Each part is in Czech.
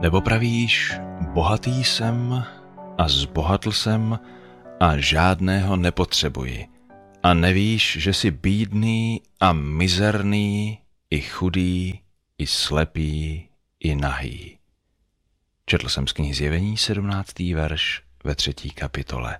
Nebo pravíš, bohatý jsem a zbohatl jsem a žádného nepotřebuji. A nevíš, že jsi bídný a mizerný, i chudý, i slepý, i nahý. Četl jsem z knihy Zjevení 17. verš ve 3. kapitole.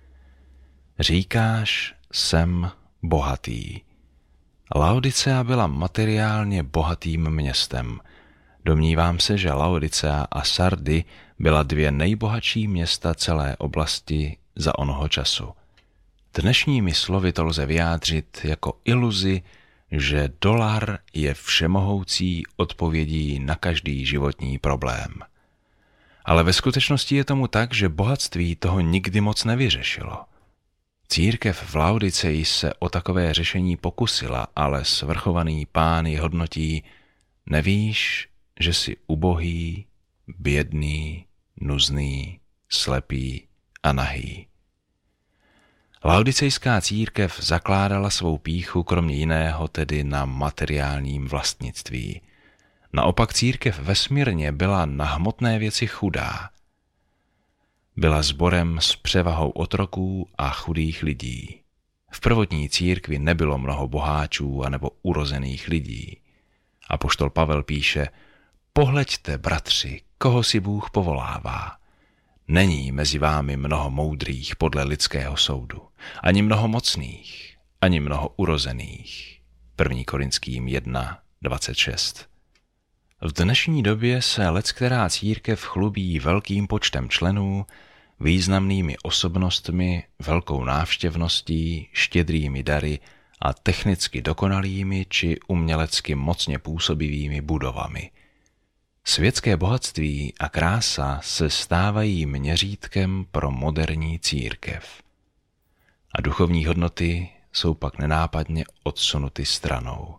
Říkáš, jsem bohatý. Laodicea byla materiálně bohatým městem. Domnívám se, že Laodicea a Sardy byla dvě nejbohatší města celé oblasti za onoho času. Dnešními slovy to lze vyjádřit jako iluzi, že dolar je všemohoucí odpovědí na každý životní problém. Ale ve skutečnosti je tomu tak, že bohatství toho nikdy moc nevyřešilo. Církev v Laodiceji se o takové řešení pokusila, ale svrchovaný Pán ji hodnotí: nevíš, že jsi ubohý, bědný, nuzný, slepý a nahý. Laodicejská církev zakládala svou pýchu kromě jiného tedy na materiálním vlastnictví. Naopak církev ve Smyrně byla na hmotné věci chudá. Byla sborem s převahou otroků a chudých lidí. V prvotní církvi nebylo mnoho boháčů anebo urozených lidí. Apoštol Pavel píše: pohleďte, bratři, koho si Bůh povolává. Není mezi vámi mnoho moudrých podle lidského soudu, ani mnoho mocných, ani mnoho urozených. 1. Korinským 1:26. V dnešní době se leckterá církev chlubí velkým počtem členů, významnými osobnostmi, velkou návštěvností, štědrými dary a technicky dokonalými či umělecky mocně působivými budovami. Světské bohatství a krása se stávají měřítkem pro moderní církev. A duchovní hodnoty jsou pak nenápadně odsunuty stranou.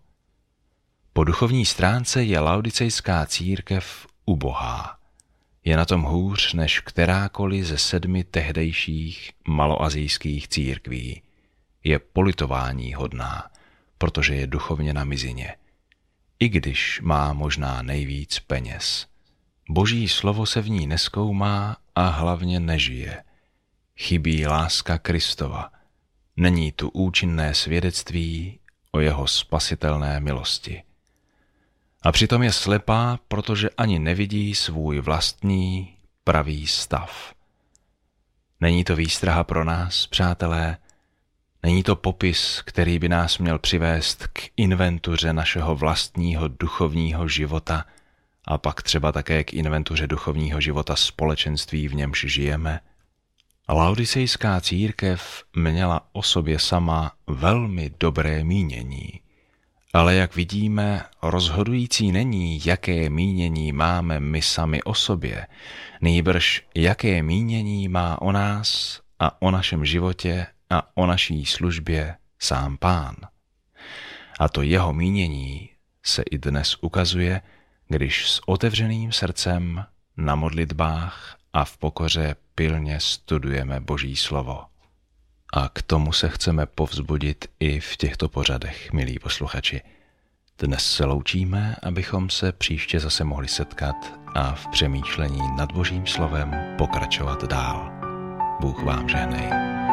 Po duchovní stránce je laodicejská církev ubohá. Je na tom hůř než kterákoliv ze 7 tehdejších maloazijských církví. Je politování hodná, protože je duchovně na mizině. I když má možná nejvíc peněz. Boží slovo se v ní nezkoumá a hlavně nežije. Chybí láska Kristova. Není tu účinné svědectví o jeho spasitelné milosti. A přitom je slepá, protože ani nevidí svůj vlastní pravý stav. Není to výstraha pro nás, přátelé? Není to popis, který by nás měl přivést k inventuře našeho vlastního duchovního života a pak třeba také k inventuře duchovního života společenství, v němž žijeme? Laodicejská církev měla o sobě sama velmi dobré mínění. Ale jak vidíme, rozhodující není, jaké mínění máme my sami o sobě, nýbrž jaké mínění má o nás a o našem životě a o naší službě sám Pán. A to jeho mínění se i dnes ukazuje, když s otevřeným srdcem na modlitbách a v pokoře pilně studujeme Boží slovo. A k tomu se chceme povzbudit i v těchto pořadech, milí posluchači. Dnes se loučíme, abychom se příště zase mohli setkat a v přemýšlení nad Božím slovem pokračovat dál. Bůh vám žehnej.